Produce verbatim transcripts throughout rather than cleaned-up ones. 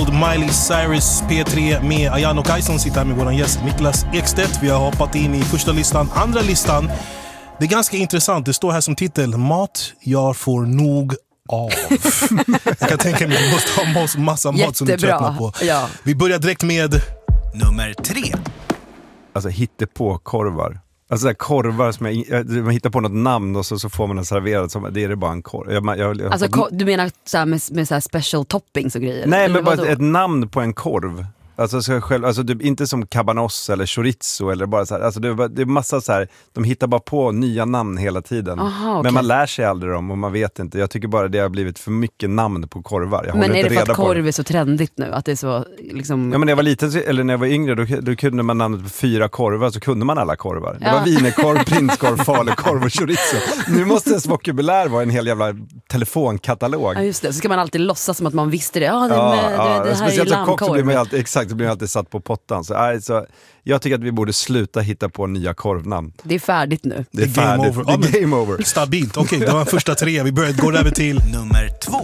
World, Miley Cyrus, P tre med Ayan och Kajson. Sitter här med vår gäst Niklas Ekstedt. Vi har hoppat in i första listan, andra listan. Det är ganska intressant, det står här som titel: mat jag får nog av. Jag kan tänka mig att du måste ha massa, massa mat som du tröttnar på. Ja. Vi börjar direkt med nummer tre. Alltså hittepå-korvar. Alltså där korvar som jag, man hittar på något namn och så, så får man den serverad som det är det bara en korv. Jag, jag, jag, Alltså jag, du menar så här med, med så här special toppings och grejer? nej, eller men bara vadå? ett, ett namn på en korv. Alltså, så själv, alltså typ, inte som cabanos eller chorizo eller bara så här, alltså det, är, det är massa så här, de hittar bara på nya namn hela tiden. Aha, okay. Men man lär sig aldrig dem och man vet inte. Jag tycker bara det har blivit för mycket namn på korvar. Jag men är inte det för reda att korv på är så trendigt nu? Att det är så liksom... Ja, men när jag var liten, eller när jag var yngre, då, då kunde man namnet på fyra korvar, så kunde man alla korvar. Det Ja. var wienerkorv, prinskorv, falukorv och chorizo. Nu måste ens vokabulär vara en hel jävla telefonkatalog. Ja, just det. Så ska man alltid låtsas som att man visste det. Ja, det, Ja, med, ja, det, det här speciellt är som kock så blir lammkorv. man ju alltid, exakt, så blir man alltid satt på pottan. Så, nej, så jag tycker att vi borde sluta hitta på nya korvnamn. Det är färdigt nu. Det är Det är game färdigt. over. Det är Ja, men- game over. stabilt. Okej, det var den första tre. Vi börjar gå över till Nummer två.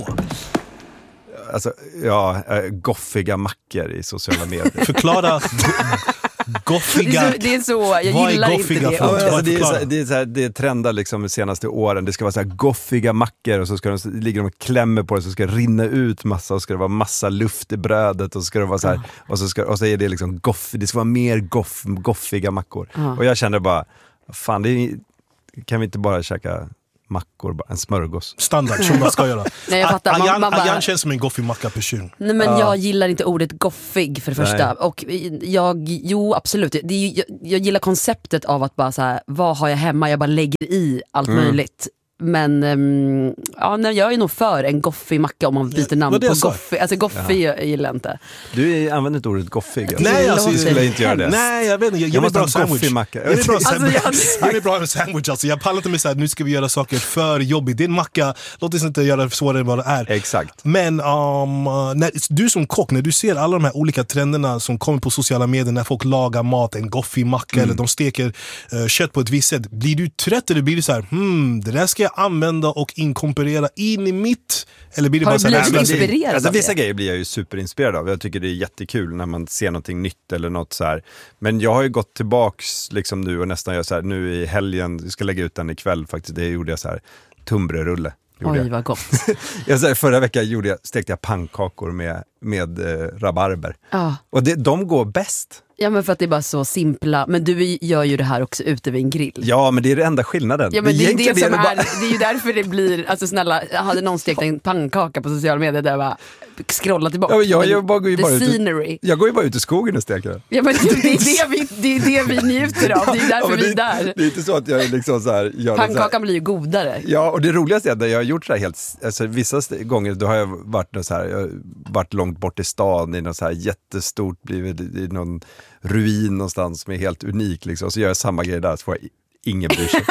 Alltså, ja, äh, goffiga mackor i sociala medier. förklara go- Det goffiga. är så, det är så jag Vad är gillar inte goffiga det. för något? Alltså, det, är så, Förklara. det, är så här, det trendar liksom de senaste åren. Det ska vara så här goffiga mackor och så ska de, så ligger de och klämmer på det, så ska det rinna ut massa och så ska det vara massa luft i brödet och så ska det vara så här, och så ska, och så är det liksom goff, det ska vara mer goff, goffiga mackor. Ja. Och jag kände bara, fan, det är, kan vi inte bara käka mackor, bara en smörgås? Standard som man ska göra. Nej, jag fattar. Man- Ayan, man bara- Ayan känns som en goffig macka-person. Nej, men jag gillar inte ordet goffig för det första. Nej. Och jag, jo absolut, det är, ju- jag, jag gillar konceptet av att bara så här, vad har jag hemma? Jag bara lägger i allt Mm. möjligt. Men um, ja, nej, jag är nog för en goffig macka om man byter namn vad det på jag sa. goffig. Alltså goffig jag gillar inte. Du är- använder inte ordet goffig. Alltså. Nej, Det alltså, låter skulle jag inte göra det. Nej, jag vet inte. Jag, Jag jag vill måste bra ha en sandwich. goffig macka. Jag vill bra Alltså, sandwich. jag- Jag vill bra en sandwich. Alltså, jag pallar inte med så här, nu ska vi göra saker för jobbigt. Det är en macka. Låt oss inte göra det svårare än vad det är. Exakt. Men um, när, du som kock, när du ser alla de här olika trenderna som kommer på sociala medier, när folk lagar mat, en goffig macka Mm. eller de steker uh, kött på ett visst sätt, blir du trött eller blir du så här, hmm, det där ska jag använda och inkorporera in i mitt, eller blir det Har bara du så här, blivit nej, inspirerad? men- inspirerad Alltså, av vissa det? grejer blir jag ju superinspirerad av. Jag tycker det är jättekul när man ser någonting nytt eller något så här. Men jag har ju gått tillbaks liksom nu och nästan gör så här, nu i helgen, jag ska lägga ut den ikväll faktiskt, det gjorde jag så här, tunnbrödsrulle. gjorde Oj, jag. vad gott. Jag säger, förra veckan gjorde jag, stekte jag pannkakor med, med eh, rabarber. Ja. Och det, de går bäst. Ja, men för att det är bara så simpla. Men du gör ju det här också ute vid en grill. Ja, men det är det enda skillnaden. Ja, men det är, Egentligen det, som det är, bara- det är ju därför det blir, alltså snälla, jag hade någon stekt en pannkaka på sociala medier där jag bara scrolla tillbaka. Ja, men jag, jag bara går ju The bara ut, scenery. jag går ju bara ut i skogen och steker den. Ja, men det, det, är det, vi, det är det vi njuter av, det är därför men vi är det, där. det är inte så att jag liksom så här, gör det så här. Pannkakan blir ju godare. Ja, och det roligaste är att jag har gjort så här helt, alltså vissa st- gånger då har jag varit något så här, jag har varit långt bort i stan i något så här jättestort, blivit i någon ruin någonstans som är helt unik liksom, och så gör jag samma grej där så får jag ingen bryr sig.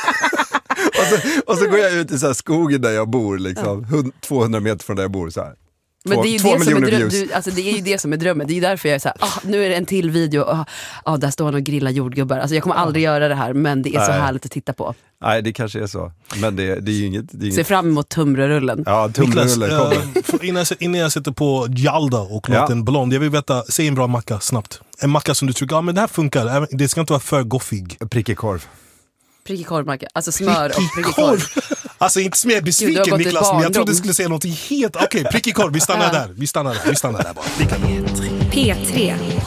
och, så, och så går jag ut i så här skogen där jag bor liksom, hund- tvåhundra meter från där jag bor så här. Men Två, det är ju två det som är, miljoner dröm, views. du, alltså det är ju det som är drömmen. Det är ju därför jag är så här, ah, nu är det en till video, ah, ah, där står han och grillar jordgubbar. Alltså jag kommer aldrig göra det här, men det är så Nej. härligt att titta på. Nej, det kanske är så. Men det, det är ju inget... Det är Se inget fram emot tunnbrödsrullen. ja, Niklas, tunnbrödsrulle kommer. eh, för- innan, jag, innan jag sätter på Jalda och Ja. låter en blond, jag vill veta, säg en bra macka snabbt. En macka som du tycker, ja men det här funkar, Även- det ska inte vara för goffig. Prickig korv. Prickig korvmacka, alltså smör och prickig korv. Alltså inte som jag är Gud, besviken du har gått i Niklas, men jag trodde barndom. du skulle säga något helt, okej, prickig korv, vi stannar Ja. där, vi stannar där, vi stannar där bara. Lika bra. P tre.